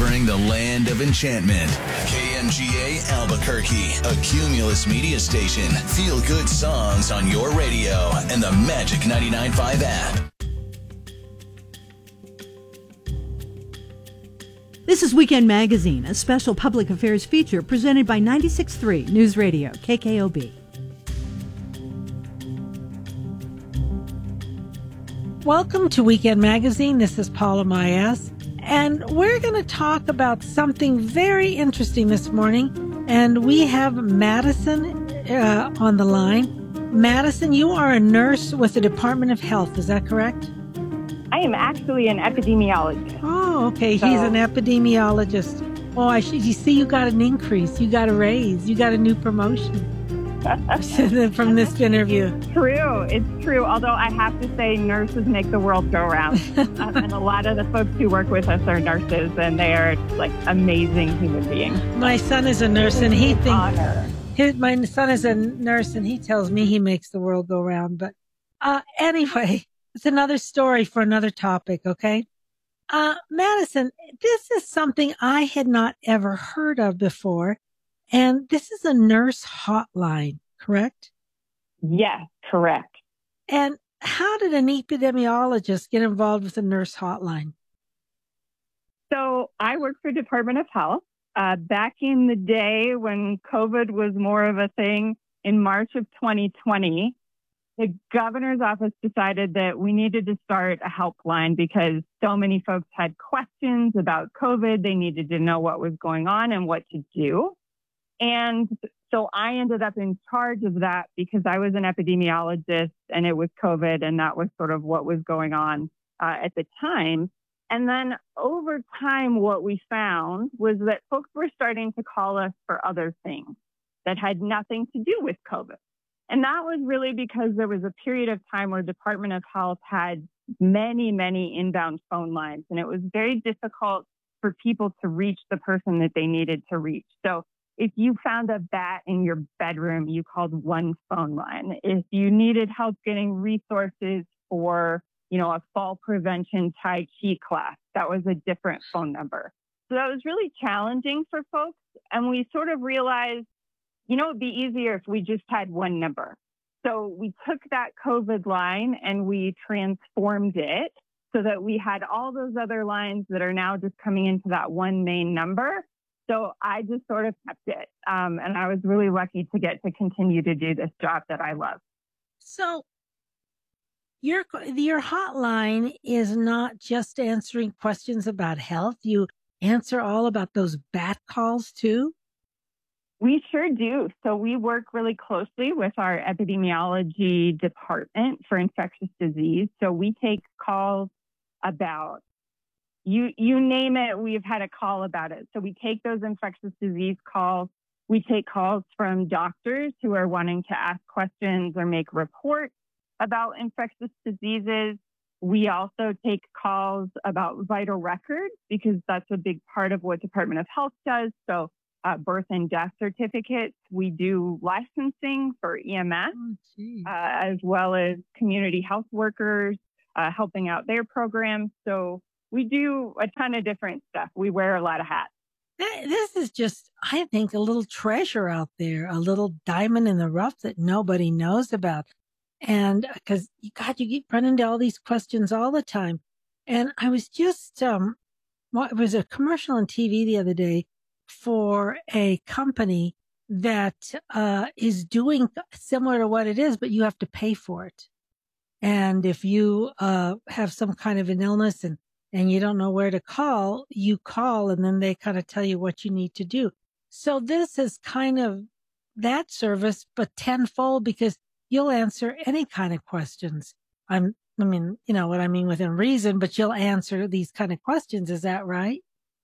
Touring the land of enchantment. KMGA Albuquerque, a Cumulus media station. Feel good songs on your radio and the Magic 99.5 app. This is Weekend Magazine, a special public affairs feature presented by 96.3 News Radio, KKOB. Welcome to Weekend Magazine. This is Paula Mayas, and we're going to talk about something very interesting this morning. And we have Madison on the line. Madison, you are a nurse with the Department of Health. Is that correct? I am actually an epidemiologist. Oh, okay. He's an epidemiologist. Oh, you see, you got an increase. You got a raise. You got a new promotion from this interview. It's true. Although I have to say, nurses make the world go round. And a lot of the folks who work with us are nurses, and they are like amazing human beings. My son is a nurse, and he thinks my son is a nurse, and he tells me he makes the world go round. But anyway. It's another story for another topic, okay? Madison, this is something I had not ever heard of before, and this is a nurse hotline, correct? Yes, correct. And how did an epidemiologist get involved with a nurse hotline? So I work for Department of Health. Back in the day when COVID was more of a thing in March of 2020, the governor's office decided that we needed to start a helpline because so many folks had questions about COVID. They needed to know what was going on and what to do. And so I ended up in charge of that because I was an epidemiologist and it was COVID, and that was sort of what was going on at the time. And then over time, what we found was that folks were starting to call us for other things that had nothing to do with COVID. And that was really because there was a period of time where Department of Health had many, many inbound phone lines, and it was very difficult for people to reach the person that they needed to reach. So if you found a bat in your bedroom, you called one phone line. If you needed help getting resources for, a fall prevention Tai Chi class, that was a different phone number. So that was really challenging for folks. And we sort of realized, it'd be easier if we just had one number. So we took that COVID line and we transformed it so that we had all those other lines that are now just coming into that one main number. So I just sort of kept it. And I was really lucky to get to continue to do this job that I love. So your hotline is not just answering questions about health. You answer all about those bat calls too? We sure do. So we work really closely with our epidemiology department for infectious disease. So we take calls about, you name it, we've had a call about it. So we take those infectious disease calls. We take calls from doctors who are wanting to ask questions or make reports about infectious diseases. We also take calls about vital records because that's a big part of what Department of Health does. So birth and death certificates. We do licensing for EMS, as well as community health workers, helping out their programs. So we do a ton of different stuff. We wear a lot of hats. This is just, I think, a little treasure out there, a little diamond in the rough that nobody knows about. And because, God, you keep running into all these questions all the time. And I was just, it was a commercial on TV the other day for a company that is doing similar to what it is, but you have to pay for it. And if you have some kind of an illness and you don't know where to call, you call and then they kind of tell you what you need to do. So this is kind of that service, but tenfold because you'll answer any kind of questions. I mean, you know what I mean within reason, but you'll answer these kind of questions. Is that right?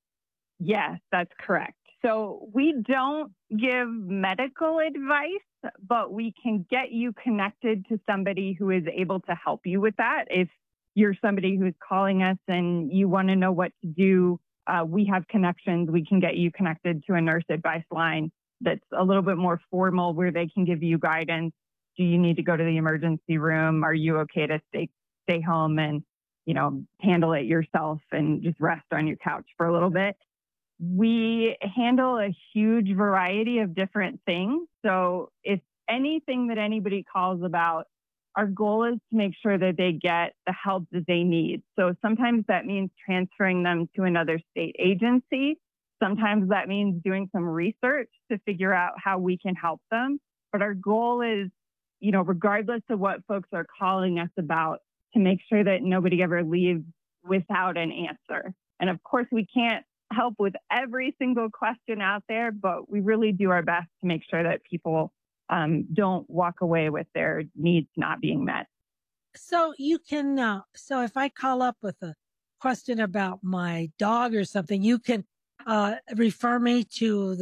Yes, that's correct. So we don't give medical advice, but we can get you connected to somebody who is able to help you with that. If you're somebody who's calling us and you want to know what to do, we have connections. We can get you connected to a nurse advice line that's a little bit more formal where they can give you guidance. Do you need to go to the emergency room? Are you okay to stay home and, handle it yourself and just rest on your couch for a little bit? we handle a huge variety of different things. So if anything that anybody calls about, our goal is to make sure that they get the help that they need. So sometimes that means transferring them to another state agency. Sometimes that means doing some research to figure out how we can help them. But our goal is, regardless of what folks are calling us about, to make sure that nobody ever leaves without an answer. And of course, we can't help with every single question out there, but we really do our best to make sure that people don't walk away with their needs not being met. So you can, so if I call up with a question about my dog or something, you can refer me to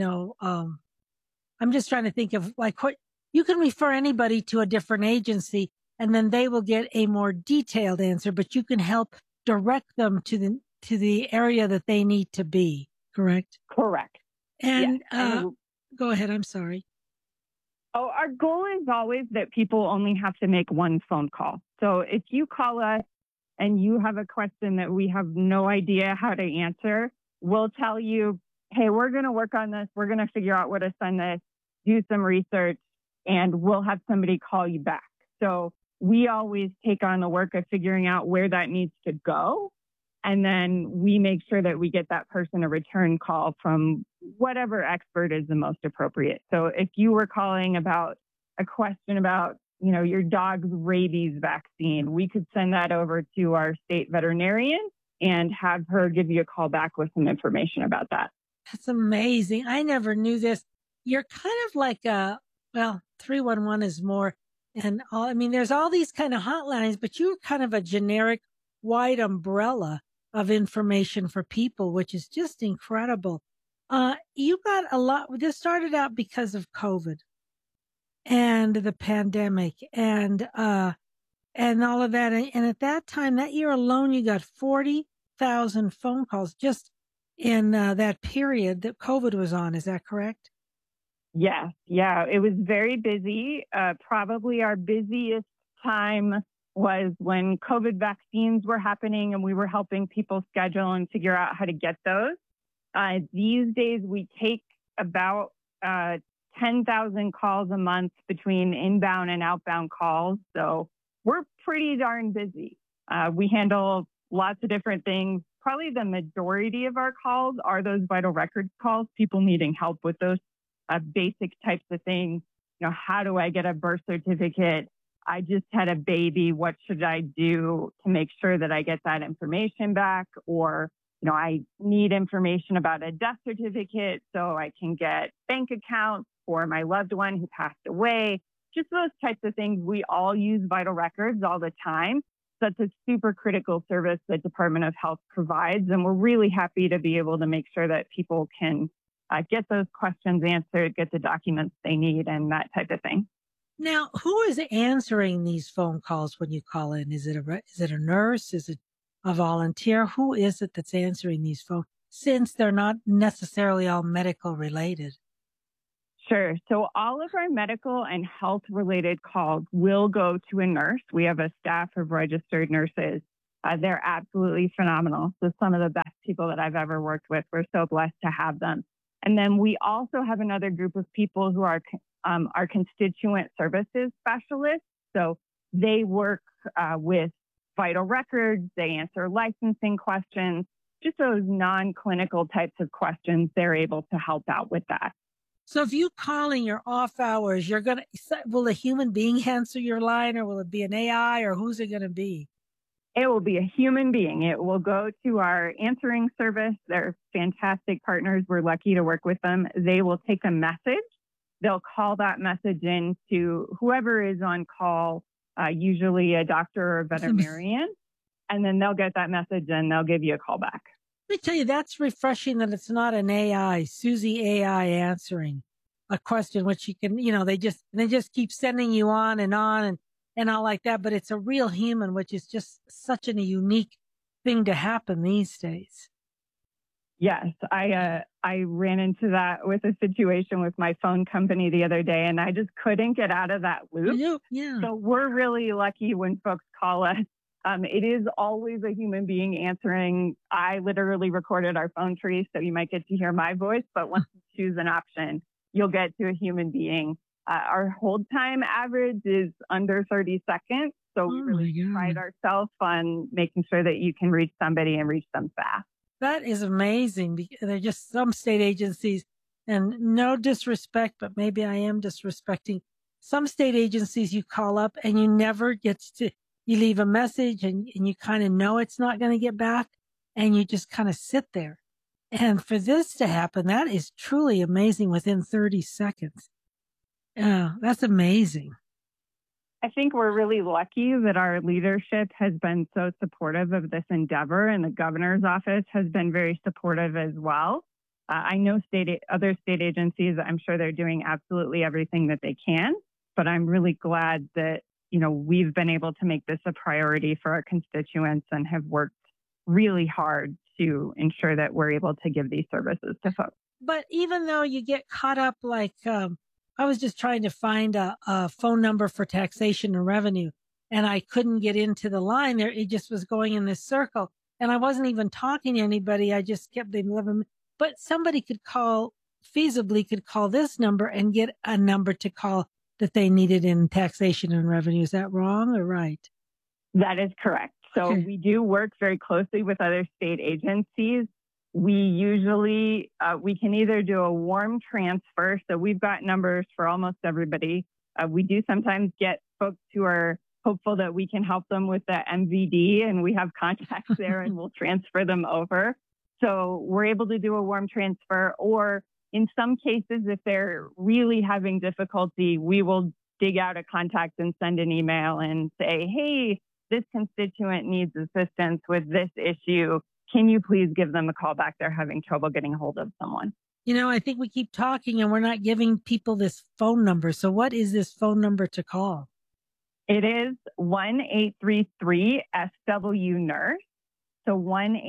I'm just trying to think of you can refer anybody to a different agency and then they will get a more detailed answer, but you can help direct them to the area that they need to be, correct? Correct. And, yes. Go ahead. I'm sorry. Oh, our goal is always that people only have to make one phone call. So if you call us and you have a question that we have no idea how to answer, we'll tell you, hey, we're going to work on this. We're going to figure out where to send this, do some research, and we'll have somebody call you back. So we always take on the work of figuring out where that needs to go. And then we make sure that we get that person a return call from whatever expert is the most appropriate. So if you were calling about a question about, your dog's rabies vaccine, we could send that over to our state veterinarian and have her give you a call back with some information about that. That's amazing. I never knew this. You're kind of like 311 is more. And there's all these kind of hotlines, but you're kind of a generic wide umbrella of information for people, which is just incredible. You got a lot. This started out because of COVID and the pandemic and all of that. And at that time, that year alone, you got 40,000 phone calls just in that period that COVID was on. Is that correct? Yes. Yeah. It was very busy. Probably our busiest time was when COVID vaccines were happening and we were helping people schedule and figure out how to get those. These days, we take about 10,000 calls a month between inbound and outbound calls. So we're pretty darn busy. We handle lots of different things. Probably the majority of our calls are those vital records calls, people needing help with those basic types of things. How do I get a birth certificate? I just had a baby. What should I do to make sure that I get that information back? Or, I need information about a death certificate so I can get bank accounts for my loved one who passed away. Just those types of things. We all use vital records all the time. So that's a super critical service that Department of Health provides. And we're really happy to be able to make sure that people can get those questions answered, get the documents they need, and that type of thing. Now, who is answering these phone calls when you call in? Is it a nurse? Is it a volunteer? Who is it that's answering these phones, since they're not necessarily all medical related? Sure. So all of our medical and health related calls will go to a nurse. We have a staff of registered nurses. They're absolutely phenomenal. So some of the best people that I've ever worked with. We're so blessed to have them. And then we also have another group of people who are our constituent services specialists. So they work with vital records, they answer licensing questions, just those non-clinical types of questions. They're able to help out with that. So if you call in your off hours, will a human being answer your line, or will it be an AI, or who's it going to be? It will be a human being. It will go to our answering service. They're fantastic partners. We're lucky to work with them. They will take a message. They'll call that message in to whoever is on call, usually a doctor or a veterinarian, and then they'll get that message and they'll give you a call back. Let me tell you, that's refreshing that it's not an AI, Susie AI answering a question, which you can, they just keep sending you on and all like that. But it's a real human, which is just such a unique thing to happen these days. Yes, I ran into that with a situation with my phone company the other day, and I just couldn't get out of that loop. Yeah. So we're really lucky when folks call us It is always a human being answering. I literally recorded our phone tree, so you might get to hear my voice, but once you choose an option, you'll get to a human being. Our hold time average is under 30 seconds, so we really pride ourselves on making sure that you can reach somebody and reach them fast. That is amazing. There are just some state agencies, and no disrespect, but maybe I am disrespecting. Some state agencies you call up and you never get to, you leave a message and you kind of know it's not going to get back and you just kind of sit there. And for this to happen, that is truly amazing within 30 seconds. That's amazing. I think we're really lucky that our leadership has been so supportive of this endeavor, and the governor's office has been very supportive as well. I know other state agencies, I'm sure they're doing absolutely everything that they can, but I'm really glad that, we've been able to make this a priority for our constituents and have worked really hard to ensure that we're able to give these services to folks. But even though you get caught up like, I was just trying to find a phone number for taxation and revenue, and I couldn't get into the line there. It just was going in this circle, and I wasn't even talking to anybody. I just kept them. But somebody feasibly could call this number and get a number to call that they needed in taxation and revenue. Is that wrong or right? That is correct. So we do work very closely with other state agencies. We usually, we can either do a warm transfer. So we've got numbers for almost everybody. We do sometimes get folks who are hopeful that we can help them with the MVD, and we have contacts there and we'll transfer them over. So we're able to do a warm transfer, or in some cases, if they're really having difficulty, we will dig out a contact and send an email and say, hey, this constituent needs assistance with this issue. Can you please give them a call back? They're having trouble getting a hold of someone. I think we keep talking and we're not giving people this phone number. So what is this phone number to call? It is 1-833-SW-NURSE. So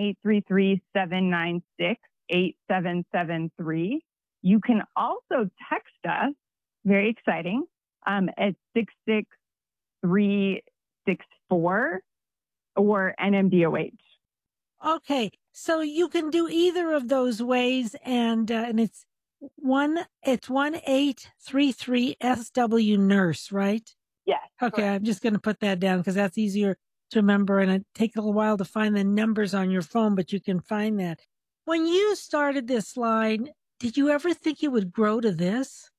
1-833-796-8773. You can also text us, very exciting, at 66364 or NMDOH. Okay, so you can do either of those ways, and it's 1-833-SW-NURSE, right? Yes. Okay, correct. I'm just going to put that down because that's easier to remember, and it takes a little while to find the numbers on your phone, but you can find that. When you started this line, did you ever think it would grow to this?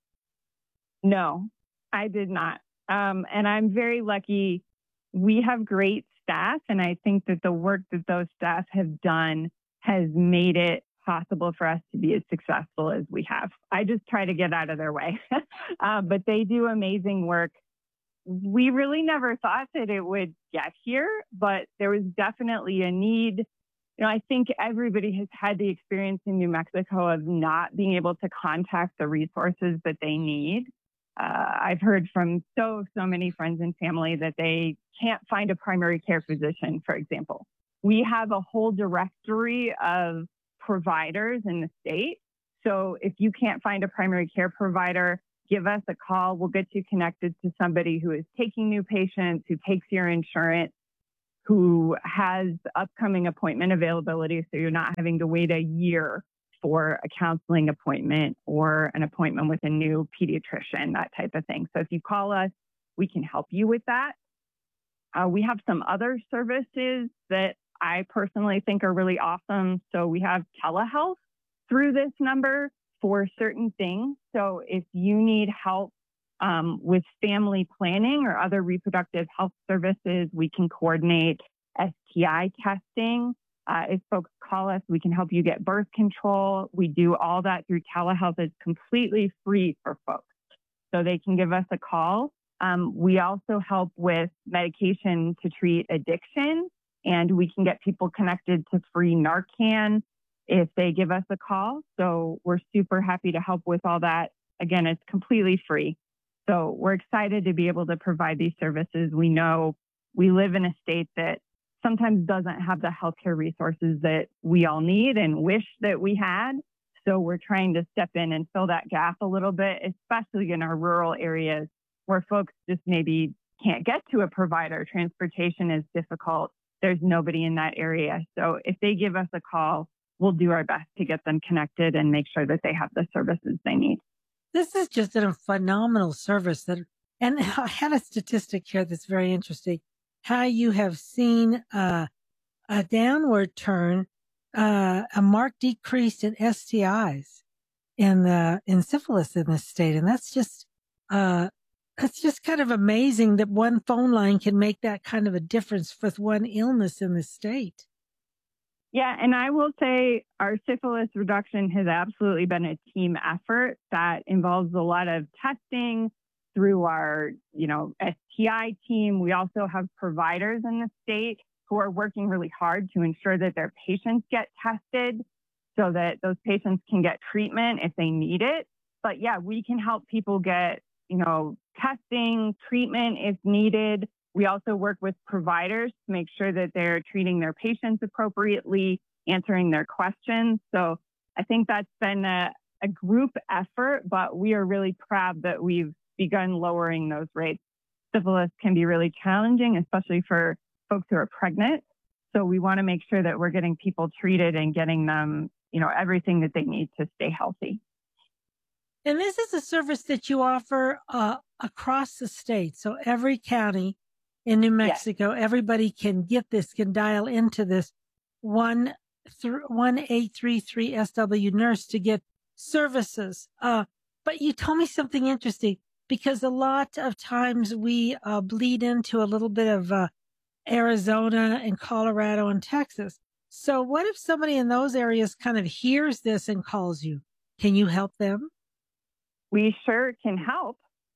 No, I did not. And I'm very lucky. We have great staff, and I think that the work that those staff have done has made it possible for us to be as successful as we have. I just try to get out of their way, but they do amazing work. We really never thought that it would get here, but there was definitely a need. I think everybody has had the experience in New Mexico of not being able to contact the resources that they need. I've heard from so many friends and family that they can't find a primary care physician, for example. We have a whole directory of providers in the state. So if you can't find a primary care provider, give us a call. We'll get you connected to somebody who is taking new patients, who takes your insurance, who has upcoming appointment availability, so you're not having to wait a year for a counseling appointment or an appointment with a new pediatrician, that type of thing. So if you call us, we can help you with that. We have some other services that I personally think are really awesome. So we have telehealth through this number for certain things. So if you need help with family planning or other reproductive health services, we can coordinate STI testing. If folks call us, we can help you get birth control. We do all that through telehealth. It's completely free for folks. So they can give us a call. We also help with medication to treat addiction, and we can get people connected to free Narcan if they give us a call. So we're super happy to help with all that. Again, it's completely free. So we're excited to be able to provide these services. We know we live in a state that sometimes doesn't have the healthcare resources that we all need and wish that we had. So we're trying to step in and fill that gap a little bit, especially in our rural areas where folks just maybe can't get to a provider. Transportation is difficult. There's nobody in that area. So if they give us a call, we'll do our best to get them connected and make sure that they have the services they need. This is just a phenomenal service and I had a statistic here that's very interesting. How you have seen a downward turn, a marked decrease in STIs in syphilis in this state, and that's just kind of amazing that one phone line can make that kind of a difference with one illness in the state. Yeah, and I will say our syphilis reduction has absolutely been a team effort that involves a lot of testing through our, STI team. We also have providers in the state who are working really hard to ensure that their patients get tested so that those patients can get treatment if they need it. But yeah, we can help people get, testing, treatment if needed. We also work with providers to make sure that they're treating their patients appropriately, answering their questions. So I think that's been a group effort, but we are really proud that we've begun lowering those rates. Syphilis can be really challenging, especially for folks who are pregnant. So we want to make sure that we're getting people treated and getting them, everything that they need to stay healthy. And this is a service that you offer across the state. So every county in New Mexico, yes, everybody can get this, can dial into this 1-833-SW nurse to get services. But you told me something interesting, because a lot of times we bleed into a little bit of Arizona and Colorado and Texas. So what if somebody in those areas kind of hears this and calls you? Can you help them? We sure can help.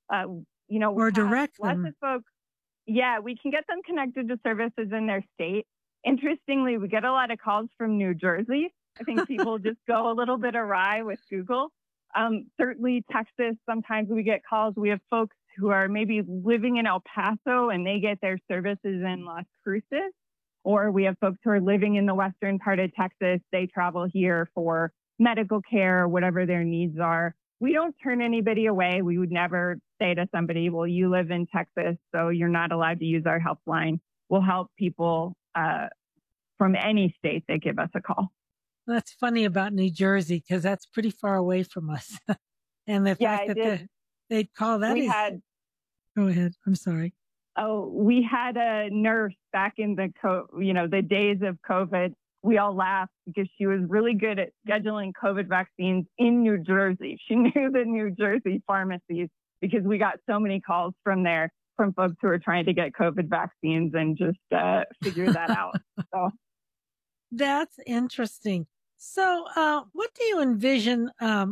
Or direct them. Lots of folks. Yeah, we can get them connected to services in their state. Interestingly, we get a lot of calls from New Jersey. I think people just go a little bit awry with Google. Certainly Texas, sometimes we get calls. We have folks who are maybe living in El Paso and they get their services in Las Cruces. Or we have folks who are living in the western part of Texas. They travel here for medical care, whatever their needs are. We don't turn anybody away. We would never say to somebody, well, you live in Texas, so you're not allowed to use our helpline. We'll help people from any state that give us a call. That's funny about New Jersey, because that's pretty far away from us. And the fact that they'd call that Go ahead. I'm sorry. Oh, we had a nurse back in the days of COVID. We all laughed because she was really good at scheduling COVID vaccines in New Jersey. She knew the New Jersey pharmacies because we got so many calls from there from folks who are trying to get COVID vaccines and just figure that out. So that's interesting. So what do you envision?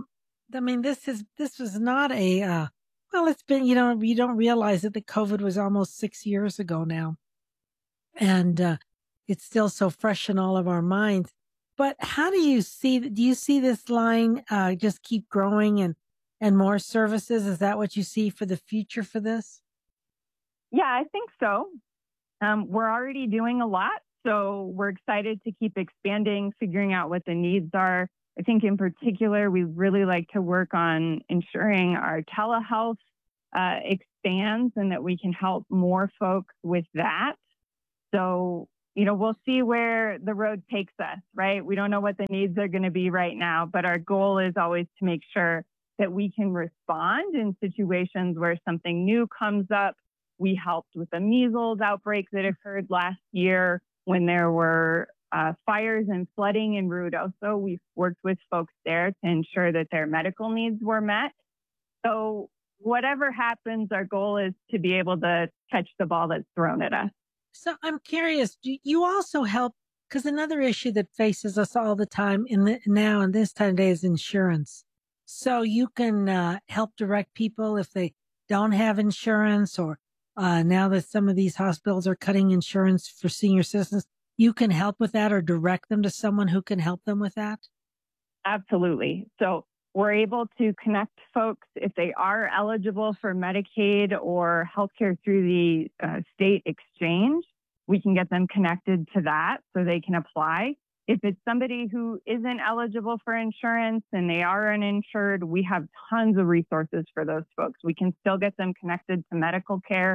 This was not it's been, you don't realize that the COVID was almost 6 years ago now. And it's still so fresh in all of our minds. But how do you see this line just keep growing and more services? Is that what you see for the future for this? Yeah, I think so. We're already doing a lot. So we're excited to keep expanding, figuring out what the needs are. I think in particular, we really like to work on ensuring our telehealth expands and that we can help more folks with that. So, we'll see where the road takes us, right? We don't know what the needs are going to be right now, but our goal is always to make sure that we can respond in situations where something new comes up. We helped with the measles outbreak that occurred last year when there were fires and flooding in Ruidoso. We've worked with folks there to ensure that their medical needs were met. So whatever happens, our goal is to be able to catch the ball that's thrown at us. So I'm curious, do you also help, because another issue that faces us all the time now and this time of day is insurance. So you can help direct people if they don't have insurance, or now that some of these hospitals are cutting insurance for senior citizens, you can help with that or direct them to someone who can help them with that? Absolutely. So we're able to connect folks if they are eligible for Medicaid or healthcare through the state exchange. We can get them connected to that so they can apply. If it's somebody who isn't eligible for insurance and they are uninsured, we have tons of resources for those folks. We can still get them connected to medical care.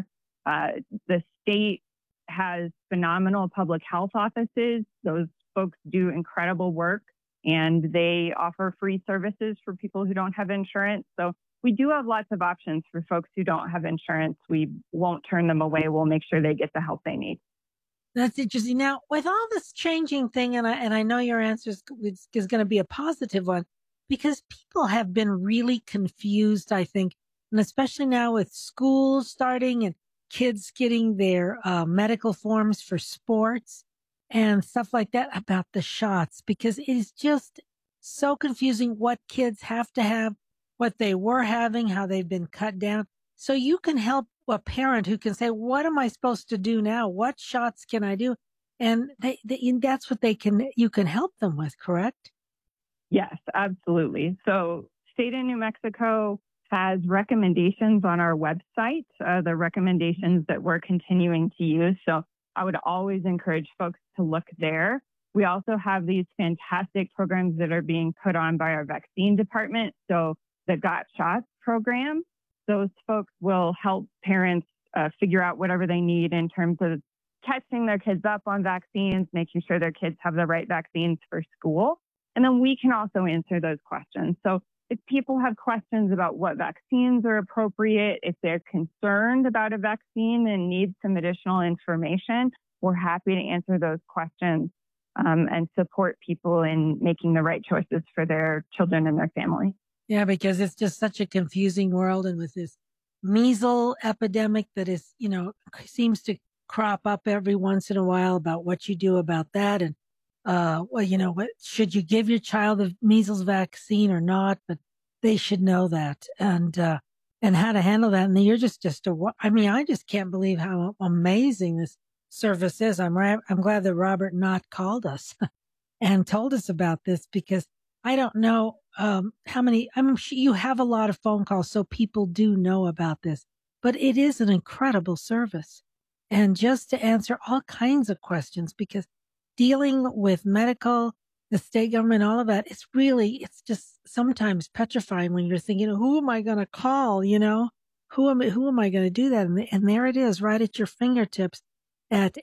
The state has phenomenal public health offices. Those folks do incredible work, and they offer free services for people who don't have insurance. So we do have lots of options for folks who don't have insurance. We won't turn them away. We'll make sure they get the help they need. That's interesting. Now, with all this changing thing, and I know your answer is going to be a positive one, because people have been really confused, I think, and especially now with schools starting and kids getting their medical forms for sports and stuff like that about the shots, because it is just so confusing what kids have to have, what they were having, how they've been cut down. So you can help a parent who can say, what am I supposed to do now? What shots can I do? And that's what you can help them with, correct? Yes, absolutely. So State of New Mexico has recommendations on our website, the recommendations that we're continuing to use. So I would always encourage folks to look there. We also have these fantastic programs that are being put on by our vaccine department. So the Got Shots program, those folks will help parents figure out whatever they need in terms of catching their kids up on vaccines, making sure their kids have the right vaccines for school. And then we can also answer those questions. So if people have questions about what vaccines are appropriate, if they're concerned about a vaccine and need some additional information, we're happy to answer those questions and support people in making the right choices for their children and their family. Yeah, because it's just such a confusing world. And with this measles epidemic that is, seems to crop up every once in a while about what you do about that. And, what should you give your child the measles vaccine or not? But they should know that and how to handle that. And you're I just can't believe how amazing this service is. I'm glad that Robert Knott called us and told us about this, because I don't know how many, I'm sure you have a lot of phone calls, so people do know about this, but it is an incredible service. And just to answer all kinds of questions, because dealing with medical, the state government, all of that, it's just sometimes petrifying when you're thinking, who am I going to call? Who am I going to do that? And there it is right at your fingertips at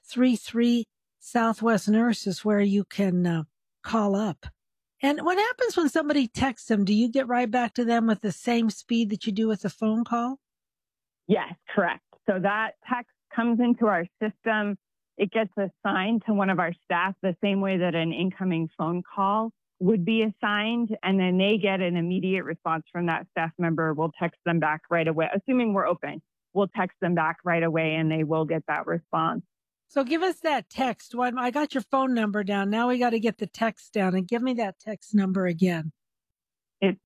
833 Southwest Nurses, where you can call up. And what happens when somebody texts them? Do you get right back to them with the same speed that you do with a phone call? Yes, correct. So that text comes into our system. It gets assigned to one of our staff the same way that an incoming phone call would be assigned. And then they get an immediate response from that staff member. We'll text them back right away. Assuming we're open, we'll text them back right away and they will get that response. So give us that text. I got your phone number down. Now we got to get the text down, and give me that text number again. It's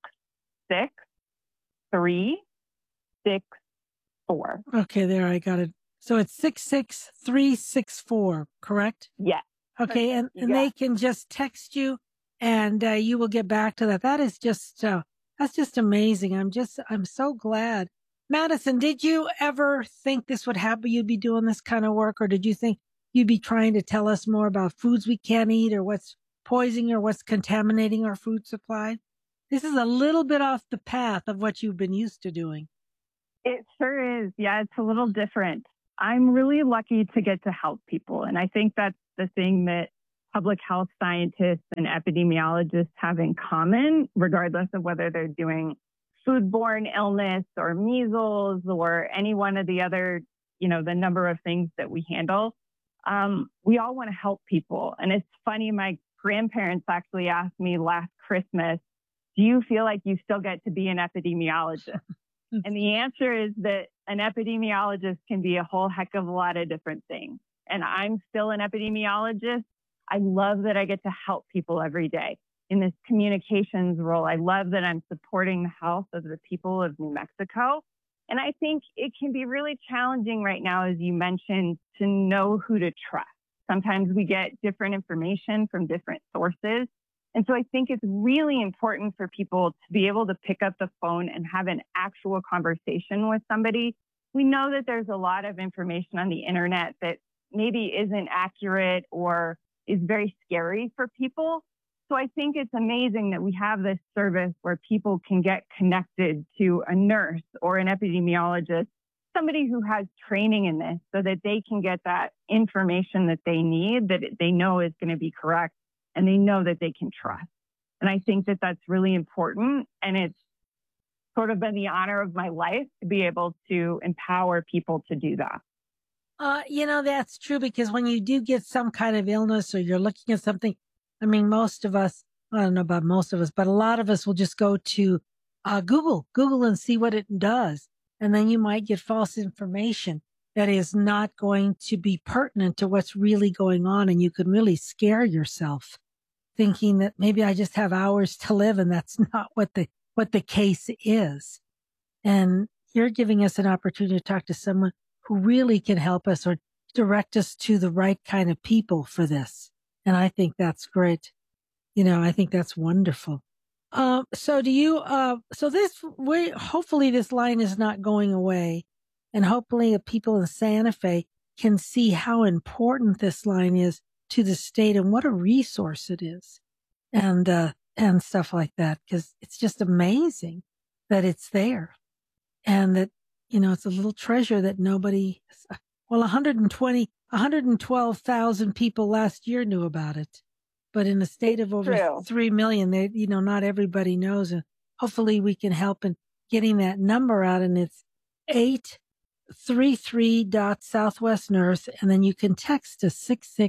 66364. Okay, there, I got it. So it's 66364, correct? Yes. Okay, and they can just text you, and you will get back to that. That is just that's just amazing. I'm so glad. Madison, did you ever think this would happen? You'd be doing this kind of work, or did you think you'd be trying to tell us more about foods we can't eat, or what's poisoning, or what's contaminating our food supply? This is a little bit off the path of what you've been used to doing. It sure is. Yeah, it's a little different. I'm really lucky to get to help people. And I think that's the thing that public health scientists and epidemiologists have in common, regardless of whether they're doing foodborne illness or measles or any one of the other, the number of things that we handle. We all want to help people. And it's funny, my grandparents actually asked me last Christmas, do you feel like you still get to be an epidemiologist? And the answer is that an epidemiologist can be a whole heck of a lot of different things. And I'm still an epidemiologist. I love that I get to help people every day. In this communications role, I love that I'm supporting the health of the people of New Mexico. And I think it can be really challenging right now, as you mentioned, to know who to trust. Sometimes we get different information from different sources. And so I think it's really important for people to be able to pick up the phone and have an actual conversation with somebody. We know that there's a lot of information on the internet that maybe isn't accurate or is very scary for people. So I think it's amazing that we have this service where people can get connected to a nurse or an epidemiologist somebody who has training in this so that they can get that information that they need, that they know is going to be correct, and they know that they can trust. And I think that that's really important. And it's sort of been the honor of my life to be able to empower people to do that. That's true, because when you do get some kind of illness or you're looking at something, I mean, most of us, I don't know about most of us, but a lot of us will just go to Google and see what it does. And then you might get false information that is not going to be pertinent to what's really going on. And you could really scare yourself thinking that maybe I just have hours to live, and that's not what the case is. And you're giving us an opportunity to talk to someone who really can help us or direct us to the right kind of people for this. And I think that's great. I think that's wonderful. So hopefully this line is not going away, and hopefully the people in Santa Fe can see how important this line is to the state and what a resource it is, and stuff like that. 'Cause it's just amazing that it's there, and that, it's a little treasure that 112,000 people last year knew about it. But in a state of over 3 million, not everybody knows. And hopefully we can help in getting that number out. And it's 833.Southwest Nurse. And then you can text to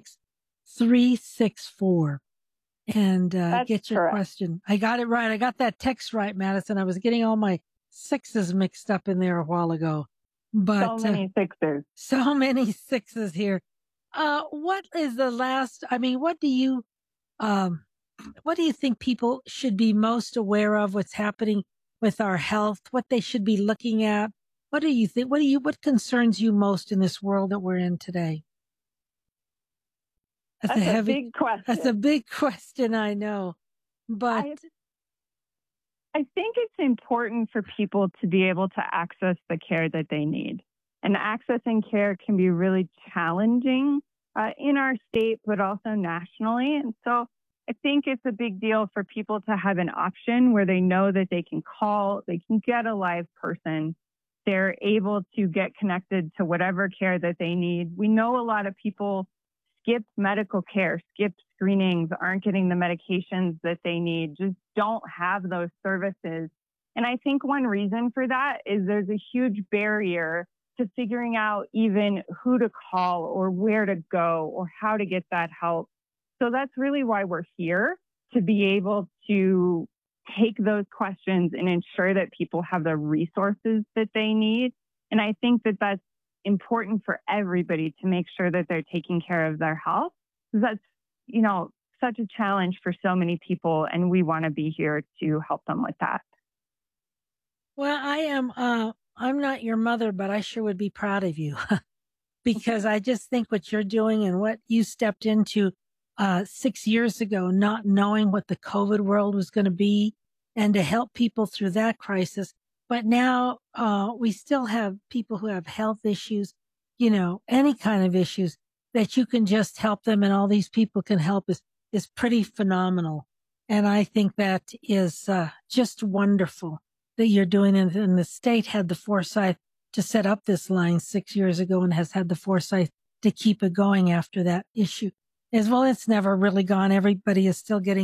66364 and get your question. I got it right. I got that text right, Madison. I was getting all my sixes mixed up in there a while ago. But so many sixes. So many sixes here. What is the last? I mean, what do you think people should be most aware of? What's happening with our health? What they should be looking at? What do you think? What concerns you most in this world that we're in today? That's a big question. That's a big question, I know. But I think it's important for people to be able to access the care that they need. And accessing care can be really challenging in our state, but also nationally. And so I think it's a big deal for people to have an option where they know that they can call, they can get a live person. They're able to get connected to whatever care that they need. We know a lot of people skip medical care, skip screenings, aren't getting the medications that they need, just don't have those services. And I think one reason for that is there's a huge barrier to figuring out even who to call or where to go or how to get that help. So that's really why we're here, to be able to take those questions and ensure that people have the resources that they need. And I think that that's important for everybody to make sure that they're taking care of their health. That's, such a challenge for so many people, and we want to be here to help them with that. Well, I'm not your mother, but I sure would be proud of you because I just think what you're doing and what you stepped into 6 years ago, not knowing what the COVID world was going to be, and to help people through that crisis. But now we still have people who have health issues, any kind of issues that you can just help them, and all these people can help is pretty phenomenal. And I think that is just wonderful that you're doing it. And the state had the foresight to set up this line 6 years ago and has had the foresight to keep it going after that issue. As well, it's never really gone. Everybody is still getting